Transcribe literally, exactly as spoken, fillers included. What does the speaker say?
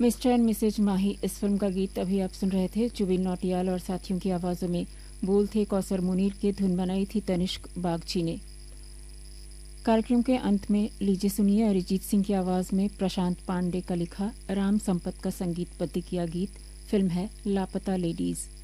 Mister and Mrs माही, इस film का गीत अभी आप सुन रहे थे जुबिन नौटियाल और साथियों की आवाज़ों में। बोल थे कौसर मुनीर के, धुन बनाई थी तनिष्क बागची ने। कार्यक्रम के अंत में लीजिए सुनिए अरिजीत सिंह की आवाज़ में प्रशांत पांडे का लिखा राम संपत का संगीतबद्ध किया गीत। फिल्म है लापता लेडीज़।